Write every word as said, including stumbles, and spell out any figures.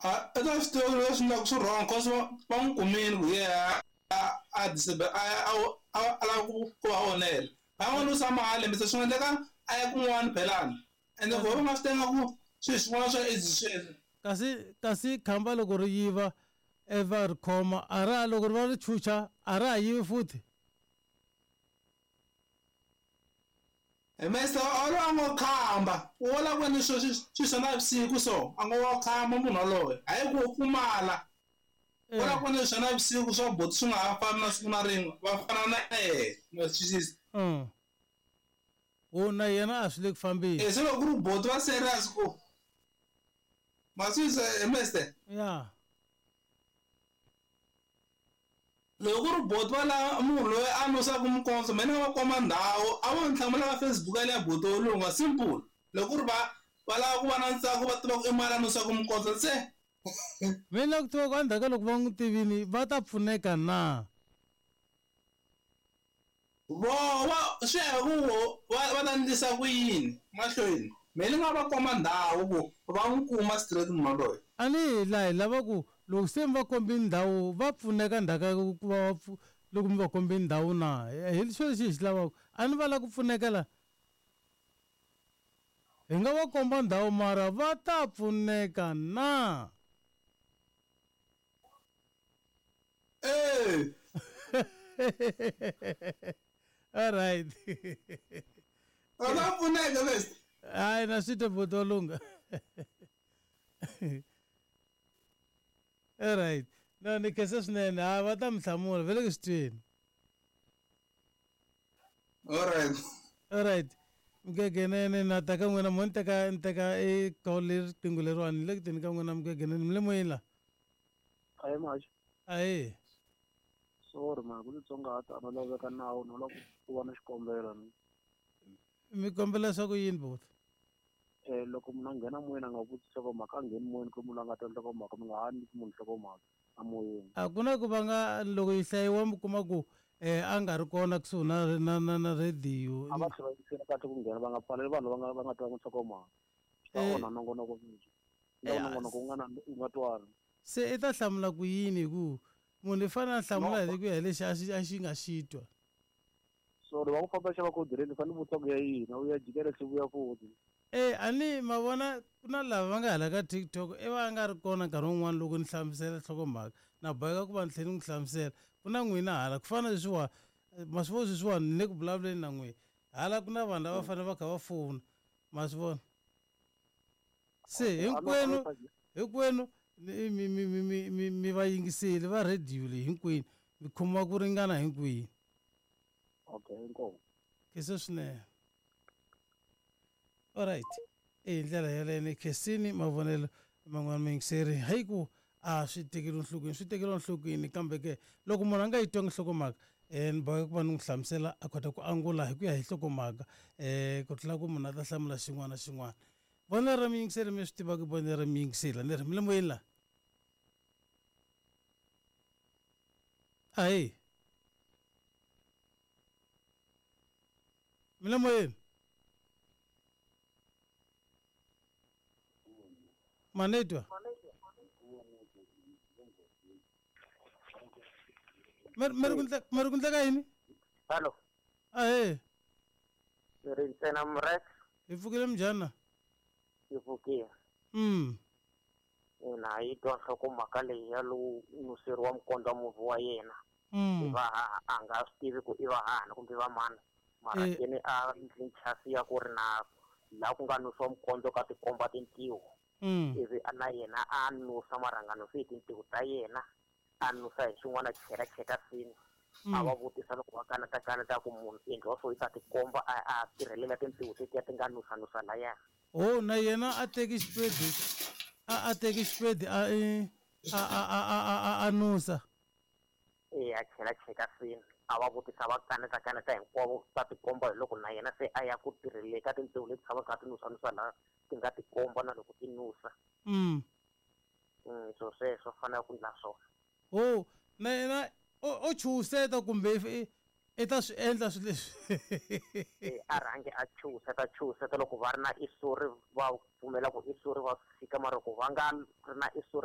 a eka switori leswi endlaka swi wrong cause va n'wi kumile ku yena a disable a a a lava ku va onhela van'wana u tshama a lembisa swi nga endleka a ya kun'wana phelani ende vona va nga swi tenga ku swilo swin'wana swa ezi sweswi kasi kasi khamba loko ri yiva eva ri khoma a ra loko ri va ri chucha a ra ha yivi futhi Mr. Olo a ngo khamba u la kwani swo swi swa navusiku so a ngo wa khamba munhu loyi hayi ku pfumala u la kwani swa navusiku swa bot swi nga ha fani na siku na rin'we va fana na eh no Jesus mm o na yena a swi le ku fambeni eh se loko ku ri bot va serious ku masise Mr. ya loko ri bot va la munhu loyi a nusa ku mukonso mina va koma ndhawu a va nhlamulela ka Facebook ya le boto lunga simple loko ri va va lava ku va na ntsako va tiva ku i mali a nusa ku mukonso se mina ku tiva ku endzhaku loko va n'wi tivini va ta pfuneka na vo va swi ya ku va va ta endlisa ku yini mahlweni mina nga va koma ndhawu ku va n'wi kuma straight munhu loyi a ni lahi lava ku loko se mi va kombini ndhawu va pfuneka ndhaka ku va loko mi va kombini ndhawu na hi xo lexi hi xi lavaka a ni va lava ku pfuneka la hi nga va komba ndhawu mara va ta pfuneka na eh all right va ta pfuneka best hayi na swi te botolunga all right no ni kese swinene ha va ta mi hlamula ve le ku swi tweni all right all right mgegenene na ta ka n'wina mo ni teka ni teka e call leri riqingho leriwani ni le ku teni ka n'wina mgegenene mi le moyeni la ayi maji ahe sorry ma ku titsongahata no laveka nawu no lava ku va na xikombelo mi kombela swa ku yini bota eh loko munhu a nghena moyeni a nga vutisa ku mhaka a ngheni moyeni ku munhu a nga ta endla ku mhaka mi nga ha niki munhu nhlokomhaka a moyeni a ku na ku va nga loko yi hlayiwa mi kuma ku um a nga ri kona kusuhi na na na na radio a va tlhela va yingisela kahle ku nghena va nga pfaleli vanhu va nga va nga twa n'wi nhlokomhaka swi ta onha nongonoko mibyi nongonoko u nga na u nga twani se i ta hlamula ku yini hi ku munhu i fanele a hlamula hi ku ya hi lexi a xi a xi nga xi twa sorry va ku famba xava kodireni u fanele vutisa ku ya yini u ya jikele swi vuya futhi e a ni ma vona ku na lava va nga hala ka TikTok i va nga ri kona nkarhi wun'wana loko ni hlamusela nhlokomhaka na boheka ku va ni tlhela ni n'wi hlamusela ku na n'wina hala ku fana leswiwa ma swi vona sweswiwani ni le ku vulavuleni na n'wina hala ku na vanhu lava va fanele va kha va fona ma swi vona se hinkwenu hinkwenu mi mi mi mi mi mi va yingiseli va radio leyi hinkwenu mi khomiwa ku ringana hinkwenu okay inkomo kese swinene alright e ndlela yaleyo khesini mavonelo man'wana mayingiseri hayi ku a swi tekeriwe nhlokweni swi tekeriwa nhlokweni kambe ke loko munhu a nga yi twangi nhlokomhaka um ni boheka ku va ni n'wi hlamusela a kota ku angula hi ku ya hi nhlokomhaka um ku tlula ku munhu a ta hlamula xin'wana na xin'wana vonelo ra miyingiseri mi swi tiva ku vonelo ra miyingiseri ni ri mi le moyeni la ahe mi le moyeni manetwa mari ku ndleka yini hallo ahe ri ntsena mrex hi pfukile minjhani na yi pfukile mm ina yi twa nhlokomhaka leyi ya lowu nuseriwa mukondwa muvi wa yena mm va a nga swi tivi ku i va hahani kumbe va mani mara keni a ndli nchasi ya ku ri na laha ku nga nusiwa mukondwa ka tikomba tintiho ivi na yena a nusa marhangano fi hi tintiho ta yena a nusa hi xin'wana chela cheka sini a va vutisa loko va kaneta kaneta ku munhu endliwa swo yisa tikomba a tirhelela tintiho tetiya ti nga nusa nusa layani o na yena a teki xipedi a a teki xipedi a a a a a nusa e a chela cheka sini a va vutisa va kaneta kaneta hinkwavo ta tikomba hi loko na yena se a ya ku tirheleni ka tintiho leti tshamaka ti nusa nusa laha ti nga tikomba na loko ti nusa mm so sweswo fanele ku endla swona o na yena o chuseta kumbe i ta swi endla swilo leswi a rhangi a chuseta chuseta loko va ri na isuri va pfumela ku isuri va fika mara ku va nga ri na isuri